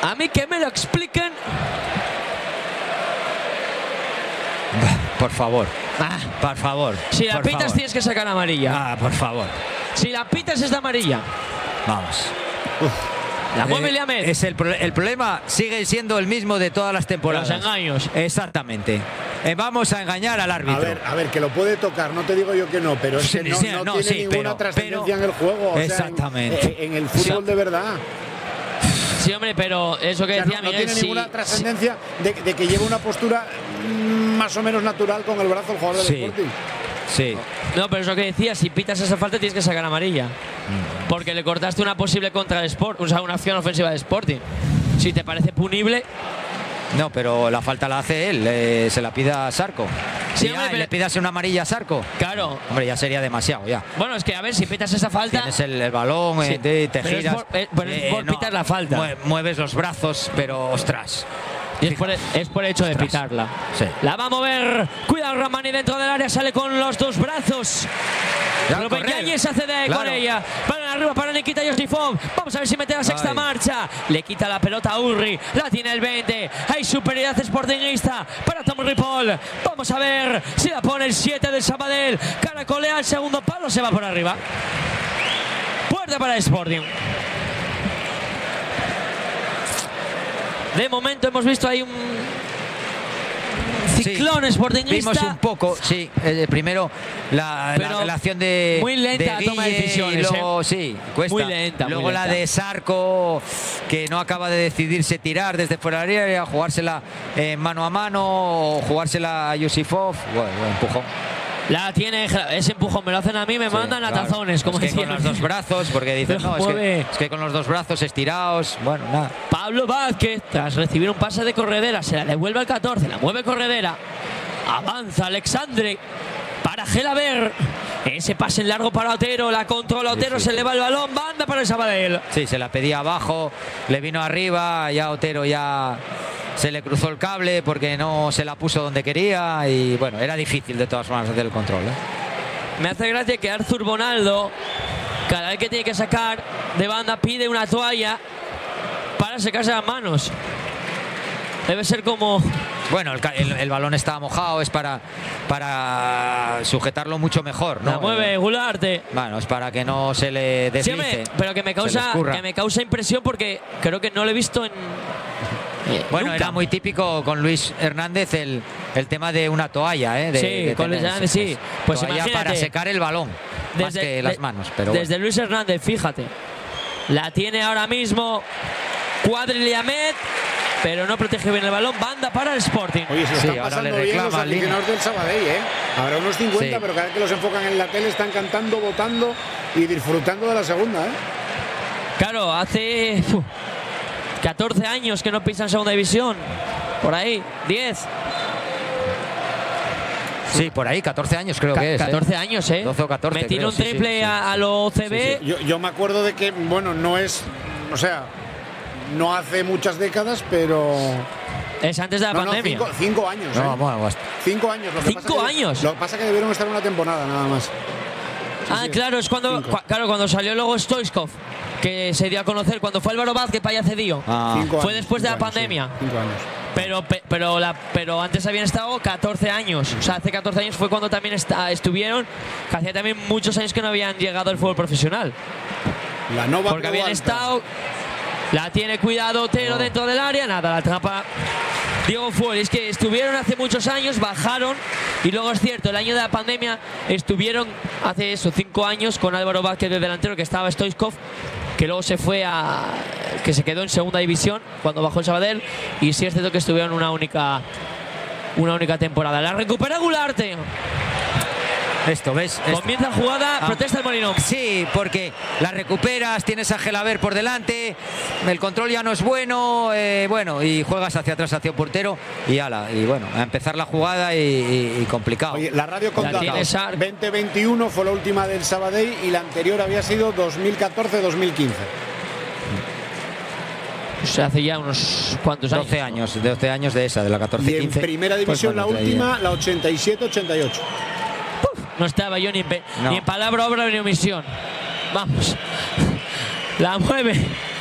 A mí que me lo expliquen. Por favor. Por favor. Si la pitas tienes que sacar amarilla. Por favor. Si la pitas es de amarilla. Vamos. La mueve Liamet. El problema sigue siendo el mismo de todas las temporadas. Los engaños. Exactamente. Vamos a engañar al árbitro. A ver, que lo puede tocar, no te digo yo que no, pero es que no tiene ninguna trascendencia en el juego. O exactamente. Sea, en el fútbol de verdad. Sí, hombre, pero eso que decía no Miguel, tiene ninguna trascendencia de que lleve una postura más o menos natural con el brazo el jugador del Sporting. Sí. No, pero eso que decía, si pitas esa falta tienes que sacar amarilla. Porque le cortaste una posible contra el Sport, o sea, una acción ofensiva de Sporting. Si te parece punible. No, pero la falta la hace él, se la pida a Sarco. Sí, y le pidas una amarilla a Sarco. Claro. Hombre, ya sería demasiado, ya. Bueno, es que a ver, si pitas esa falta. Tienes el balón, sí, te giras. Es por pitar la falta. Mueves los brazos, pero ostras. Y es por el hecho de pitarla. Sí. La va a mover. Cuidado, Ramani dentro del área. Sale con los dos brazos. Rubén Yáñez hace con ella. Para arriba para Nikita Yosifov. Vamos a ver si mete la sexta marcha. Le quita la pelota a Urri. La tiene el 20. Hay superioridad sportingista para Tom Ripoll. Vamos a ver si la pone el 7 del Sabadell. Caracolea el segundo palo. Se va por arriba. Puerta para el Sporting. De momento hemos visto ahí un ciclón sportingista. Vimos un poco, sí. Primero la acción de muy lenta de toma de decisiones. Luego, sí, cuesta. Muy lenta. Luego muy la lenta. de Sarco, que no acaba de decidirse tirar desde fuera del área, jugársela mano a mano o jugársela a Yusifov. Bueno, empujón. La tiene, ese empujón me lo hacen a mí, me mandan a tazones, como es que con los dos brazos, porque dicen, no, es que con los dos brazos estirados, bueno, nada. Pablo Vázquez, tras recibir un pase de Corredera, se la devuelve al 14, la mueve Corredera, avanza Alexandre para Gelaber, ese pase en largo para Otero, la controla Otero, se eleva el balón, banda para el Sabadell. Sí, se la pedía abajo, le vino arriba, ya Otero ya se le cruzó el cable porque no se la puso donde quería y bueno, era difícil de todas formas hacer el control. Me hace gracia que Arthur Bonaldo, cada vez que tiene que sacar de banda, pide una toalla para secarse las manos. Debe ser como... Bueno, el balón está mojado, es para sujetarlo mucho mejor, ¿no? La mueve Gularte. Bueno, es para que no se le deslice. Sí, pero que me causa impresión porque creo que no lo he visto en... Bueno, nunca. era muy típico con Luis Hernández el tema de una toalla, con Luis Hernández, sí. Pues toalla para secar el balón, más que las manos. Pero desde Luis Hernández, fíjate. La tiene ahora mismo Cuadriliamet, pero no protege bien el balón. Banda para el Sporting. Oye, se están pasando bien los aficionados del Sabadell, ¿eh? Habrá unos 50, pero cada vez que los enfocan en la tele están cantando, votando y disfrutando de la segunda, ¿eh? Claro, hace... 14 años que no pisan segunda división. Por ahí, 10. Sí, por ahí, 14 años creo que es. 14 años, 12 o 14. Me tiro un triple a lo OCB. Sí. Yo me acuerdo de que, bueno, no es... O sea, no hace muchas décadas, pero... Es antes de la pandemia. 5 años, no, bueno, 5 años. 5 años. Lo que pasa es que debieron estar una temporada nada más. Claro, es cuando salió luego Stoichkov, que se dio a conocer cuando fue Álvaro Vázquez para allá cedió. Fue después de la pandemia. 5 años. Pero antes habían estado 14 años. O sea, hace 14 años fue cuando también estuvieron, que hacía también muchos años que no habían llegado al fútbol profesional. La Nova porque habían estado... La tiene cuidado Otero dentro del área, nada, la atrapa Diego Fuori. Es que estuvieron hace muchos años, bajaron y luego es cierto, el año de la pandemia estuvieron hace 5 años con Álvaro Vázquez de delantero, que estaba Stoichkov, que luego se fue que se quedó en segunda división cuando bajó el Sabadell, y sí es cierto que estuvieron una única temporada. La recupera Gularte. Esto, ¿ves? Comienza la jugada, protesta el Molinón. Sí, porque la recuperas, tienes a Gelaber por delante, el control ya no es bueno, y juegas hacia atrás, hacia el portero, y ala, y bueno, a empezar la jugada y complicado. Oye, la radio con 2021 fue la última del Sabadell y la anterior había sido 2014-2015. O sea, hace ya unos cuantos años. 12 años de esa, de la 14-15. Y en primera división la última, la 87-88. No estaba yo ni en palabra, obra ni omisión. Vamos. La mueve